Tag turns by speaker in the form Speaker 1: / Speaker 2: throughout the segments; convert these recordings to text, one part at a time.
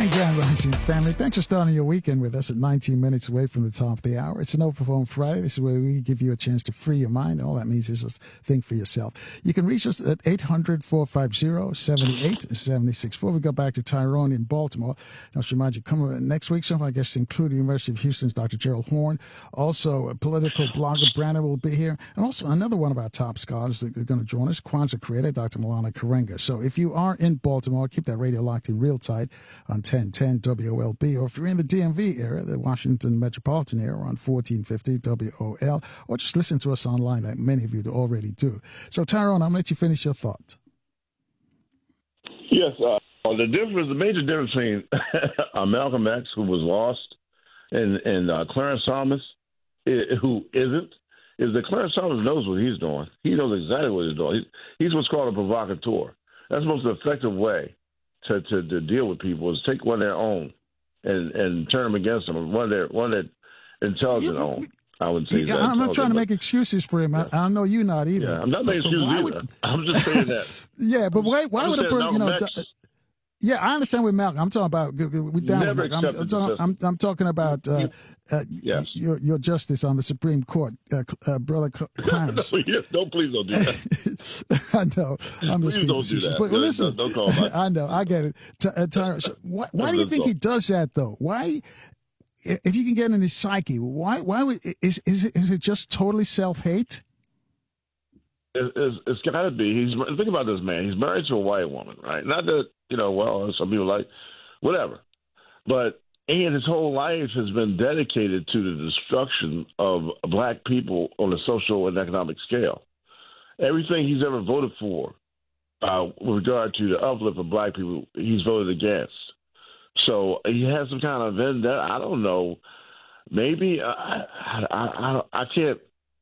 Speaker 1: Grand Rising family. Thanks for starting your weekend with us at 19 minutes away from the top of the hour. It's an Open Phone Friday. This is where we give you a chance to free your mind. All that means is just think for yourself. You can reach us at 800-450-7876. Before we go back to Tyrone in Baltimore, I must remind you, coming next week, some of our guests include the University of Houston's Dr. Gerald Horn. Also, a political blogger, Brandon, will be here. And also another one of our top scholars that are going to join us, Kwanzaa creator, Dr. Milana Karenga. So if you are in Baltimore, keep that radio locked in real tight on 1010 WOLB, or if you're in the DMV area, the Washington metropolitan area, on 1450 WOL, or just listen to us online like many of you already do. So, Tyrone, I'm going to let you finish your thought.
Speaker 2: Yes, the major difference between Malcolm X, who was lost, and Clarence Thomas, who isn't, is that Clarence Thomas knows what he's doing. He knows exactly what he's doing. He's what's called a provocateur. That's the most effective way to deal with people, is take one of their own and turn them against them. One of their intelligent own. I would say that.
Speaker 1: I'm not trying to make excuses for him.
Speaker 2: Yeah.
Speaker 1: I know you're not either.
Speaker 2: Yeah, I'm not making excuses either. I'm just saying that.
Speaker 1: Yeah, but why would a person, yeah, I understand with Malcolm. I'm talking about with down with Malcolm. I'm talking about
Speaker 2: yes.
Speaker 1: your justice on the Supreme Court, Brother Clarence.
Speaker 2: No, please don't do that.
Speaker 1: I know. I'm
Speaker 2: please
Speaker 1: just
Speaker 2: don't do that.
Speaker 1: But listen,
Speaker 2: don't call my...
Speaker 1: I know. I get it. Tyrone, so why do you think he does that, though? Why? If you can get in his psyche, why is it just totally self-hate?
Speaker 2: It's got to be. Think about this man. He's married to a white woman, right? Not that, some people like, whatever. But his whole life has been dedicated to the destruction of black people on a social and economic scale. Everything he's ever voted for with regard to the uplift of black people, he's voted against. So he has some kind of vendetta. I don't know. Maybe I can't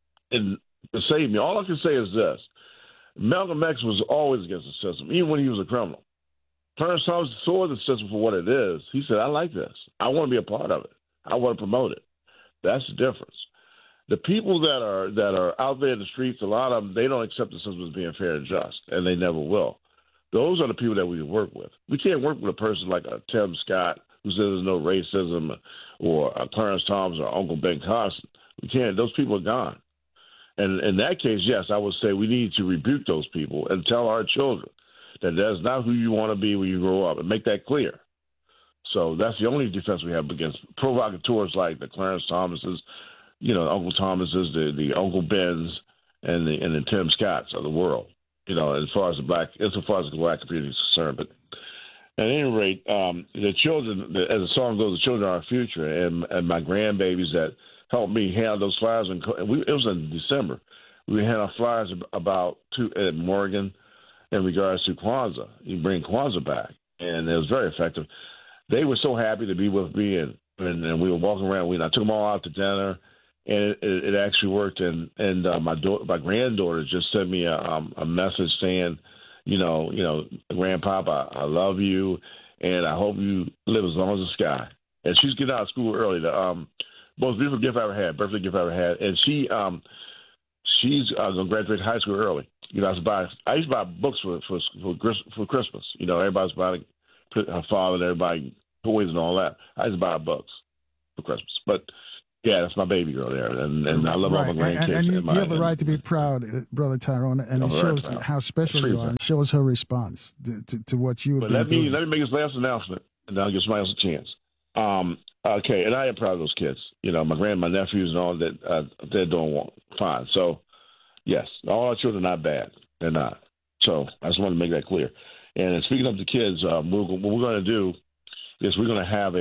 Speaker 2: save me. All I can say is this. Malcolm X was always against the system, even when he was a criminal. Clarence Thomas saw the system for what it is. He said, I like this. I want to be a part of it. I want to promote it. That's the difference. The people that are out there in the streets, a lot of them, they don't accept the system as being fair and just, and they never will. Those are the people that we work with. We can't work with a person like a Tim Scott who says there's no racism, or Clarence Thomas or Uncle Ben Carson. We can't. Those people are gone. And in that case, yes, I would say we need to rebuke those people and tell our children that that's not who you want to be when you grow up, and make that clear. So that's the only defense we have against provocateurs like the Clarence Thomases, Uncle Thomases, the Uncle Bens, and the Tim Scotts of the world. As far as the black community is concerned. But at any rate, the children, as the song goes, the children are our future, and my grandbabies that helped me hand those flyers, it was in December. We had our flyers at Morgan in regards to Kwanzaa. You bring Kwanzaa back, and it was very effective. They were so happy to be with me, and we were walking around. I took them all out to dinner. And it actually worked, and my granddaughter just sent me a message saying, Grandpapa, I love you, and I hope you live as long as the sky. And she's getting out of school early. The most beautiful gift I ever had, birthday gift I ever had, and she's going to graduate high school early. I used to buy books for Christmas. Everybody's buying her father and everybody toys and all that. I used to buy books for Christmas, but. Yeah, that's my baby girl there, and I love all my grandkids.
Speaker 1: And you have a right to be proud, Brother Tyrone, and it shows how special you are. It shows her response to what you have been doing.
Speaker 2: Let me make this last announcement, and then I'll give somebody else a chance. Okay, and I am proud of those kids. My nephews and all that, they're doing fine. So, yes, all our children are not bad. They're not. So I just want to make that clear. And speaking of the kids, what we're going to do is we're going to have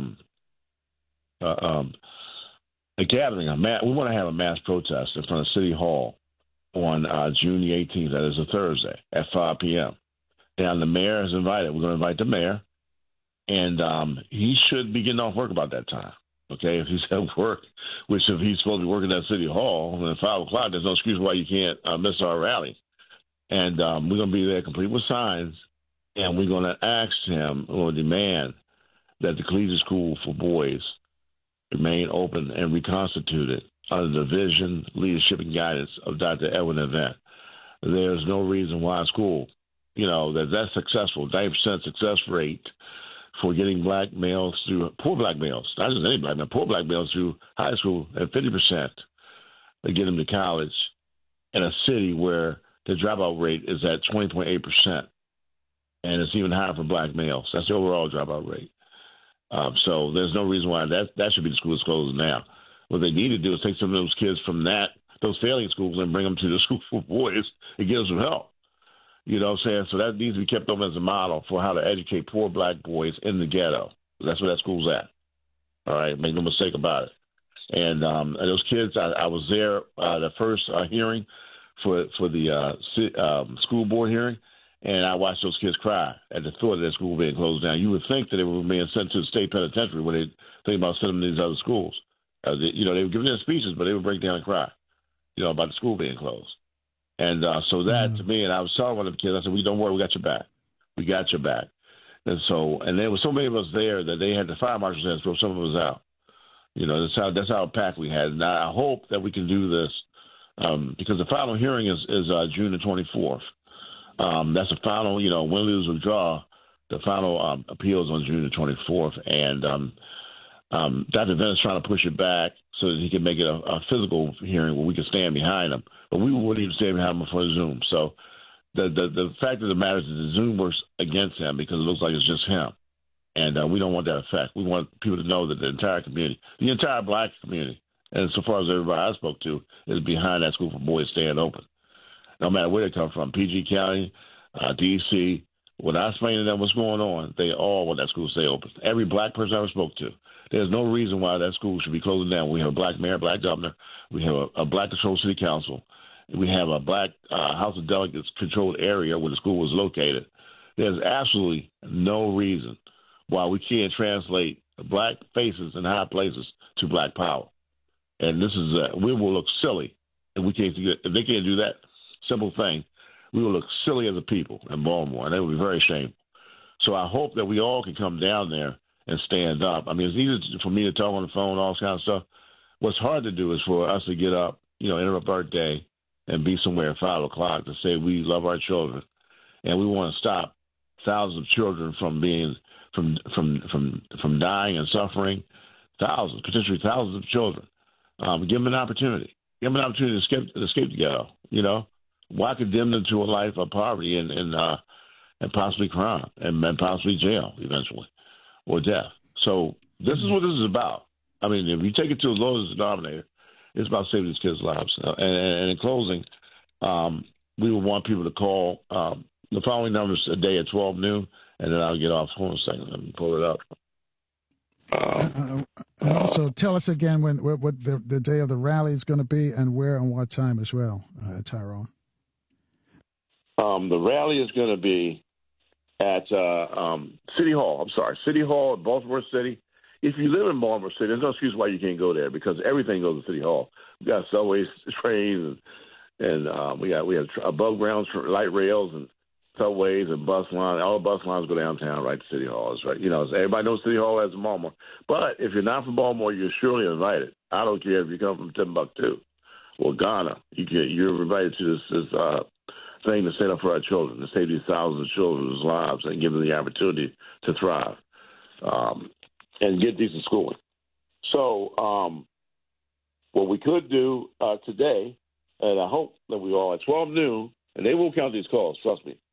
Speaker 2: a gathering. We want to have a mass protest in front of City Hall on June the 18th. That is a Thursday at 5 p.m. And the mayor is invited. We're going to invite the mayor, and he should be getting off work about that time. Okay, if he's at work, which if he's supposed to be working at City Hall, and at 5 o'clock, there's no excuse why you can't miss our rally. And we're going to be there complete with signs, and we're going to ask him or demand that the collegiate school for boys remain open and reconstituted under the vision, leadership, and guidance of Dr. Edwin Event. There's no reason why a school, that's successful, 90% success rate for getting black males through, poor black males, not just any black male, poor black males through high school at 50% to get them to college in a city where the dropout rate is at 20.8%. And it's even higher for black males. That's the overall dropout rate. So there's no reason why that should be the school that's closing now. What they need to do is take some of those kids from those failing schools and bring them to the school for boys and give them some help. You know what I'm saying? So that needs to be kept open as a model for how to educate poor black boys in the ghetto. That's where that school's at. All right? Make no mistake about it. And those kids, I was there the first hearing for the school board hearing, and I watched those kids cry at the thought of their school being closed down. You would think that they were being sent to the state penitentiary when they think about sending them to these other schools. They were giving their speeches, but they would break down and cry, about the school being closed. And so that, to me, and I was telling one of the kids, I said, don't worry, we got your back. We got your back. And there were so many of us there that they had the fire marshals had to throw some of us out. That's how packed we had. And I hope that we can do this because the final hearing is June the 24th. That's the final, win, lose, or draw. The final appeal is on June the 24th. And Dr. Venn is trying to push it back so that he can make it a physical hearing where we can stand behind him. But we wouldn't even stand behind him for Zoom. So the fact of the matter is that the Zoom works against him because it looks like it's just him. And we don't want that effect. We want people to know that the entire community, the entire black community, and so far as everybody I spoke to, is behind that school for boys staying open. No matter where they come from, PG County, D.C., when I explain to them what's going on, they all want that school to stay open. Every black person I ever spoke to. There's no reason why that school should be closing down. We have a black mayor, black governor. We have a black controlled city council. We have a black House of Delegates controlled area where the school was located. There's absolutely no reason why we can't translate black faces in high places to black power. And this is we will look silly if we can't do if they can't do that simple thing. We will look silly as a people in Baltimore, and that would be very shameful. So I hope that we all can come down there and stand up. I mean, it's easy for me to talk on the phone, all this kind of stuff. What's hard to do is for us to get up, interrupt our day and be somewhere at 5 o'clock to say we love our children, and we want to stop thousands of children from being from dying and suffering. Thousands, potentially thousands of children. Give them an opportunity. Give them an opportunity to escape the ghetto. Why condemn them to a life of poverty and possibly crime and possibly jail eventually or death? So this is what this is about. I mean, if you take it to the lowest denominator, it's about saving these kids' lives. And in closing, we would want people to call the following numbers a day at 12 noon, and then I'll get off. Hold on a second. Let me pull it up.
Speaker 1: Also, tell us again what the day of the rally is going to be and where and what time as well, Tyrone.
Speaker 2: The rally is going to be at City Hall. City Hall in Baltimore City. If you live in Baltimore City, there's no excuse why you can't go there because everything goes to City Hall. We got subways, trains, and we have above ground light rails and subways and bus lines. All the bus lines go downtown right to City Hall. It's right. Everybody knows City Hall as Baltimore. But if you're not from Baltimore, you're surely invited. I don't care if you come from Timbuktu or Ghana. You're invited to this thing to stand up for our children, to save these thousands of children's lives and give them the opportunity to thrive and get decent schooling. So what we could do today, and I hope that we all at 12 noon, and they will count these calls, trust me.